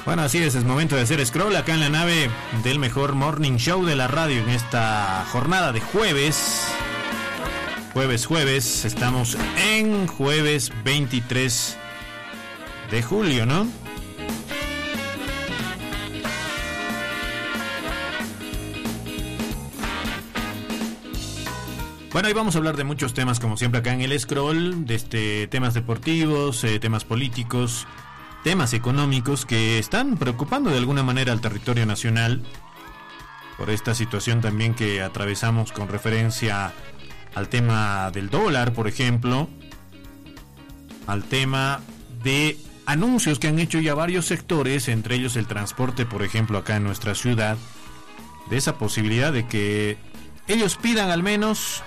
Bueno, así es momento de hacer scroll acá en la nave del mejor morning show de la radio en esta jornada de jueves. Jueves, estamos en jueves 23 de julio, ¿no? Bueno, hoy vamos a hablar de muchos temas, como siempre acá en el scroll, de temas deportivos, temas políticos, temas económicos que están preocupando de alguna manera al territorio nacional por esta situación también que atravesamos con referencia al tema del dólar, por ejemplo, al tema de anuncios que han hecho ya varios sectores, entre ellos el transporte, por ejemplo, acá en nuestra ciudad, de esa posibilidad de que ellos pidan al menos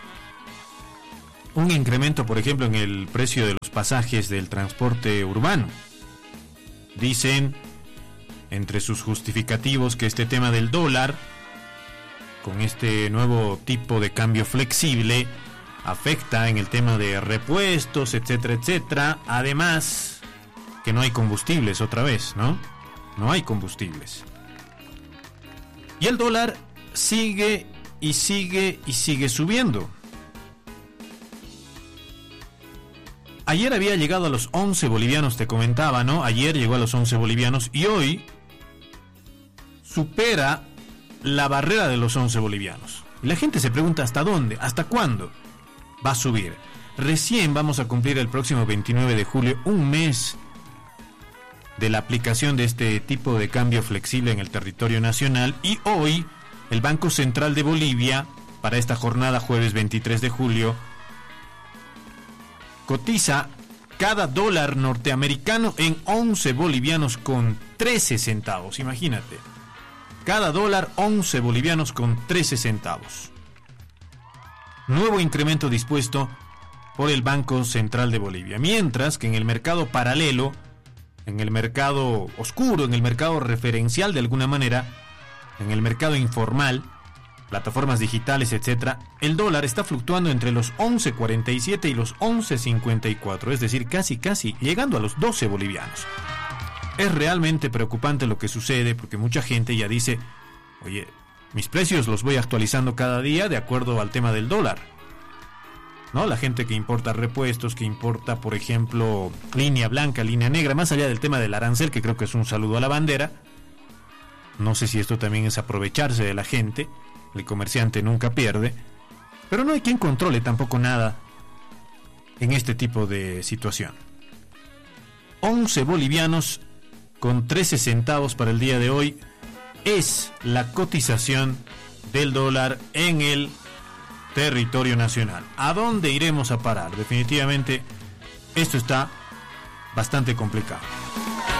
un incremento, por ejemplo, en el precio de los pasajes del transporte urbano. Dicen, entre sus justificativos, que este tema del dólar, con este nuevo tipo de cambio flexible, afecta en el tema de repuestos, etcétera, etcétera. Además, que no hay combustibles otra vez, ¿no? No hay combustibles. Y el dólar sigue y sigue y sigue subiendo. Ayer había llegado a los 11 bolivianos, te comentaba, ¿no? Ayer llegó a los 11 bolivianos y hoy supera la barrera de los 11 bolivianos. Y la gente se pregunta ¿hasta dónde? ¿Hasta cuándo va a subir? Recién vamos a cumplir el próximo 29 de julio un mes de la aplicación de este tipo de cambio flexible en el territorio nacional, y hoy el Banco Central de Bolivia, para esta jornada jueves 23 de julio, cotiza cada dólar norteamericano en 11 bolivianos con 13 centavos. Imagínate. Cada dólar 11 bolivianos con 13 centavos. Nuevo incremento dispuesto por el Banco Central de Bolivia. Mientras que en el mercado paralelo, en el mercado oscuro, en el mercado referencial de alguna manera, en el mercado informal, plataformas digitales, etcétera, el dólar está fluctuando entre los 11.47 y los 11.54, es decir, casi llegando a los 12 bolivianos. Es realmente preocupante lo que sucede, porque mucha gente ya dice, oye, mis precios los voy actualizando cada día de acuerdo al tema del dólar, ¿no? La gente que importa repuestos, que importa, por ejemplo, línea blanca, línea negra, más allá del tema del arancel, que creo que es un saludo a la bandera. No sé si esto también es aprovecharse de la gente. El comerciante nunca pierde, pero no hay quien controle tampoco nada en este tipo de situación. 11 bolivianos con 13 centavos para el día de hoy es la cotización del dólar en el territorio nacional. ¿A dónde iremos a parar? Definitivamente esto está bastante complicado.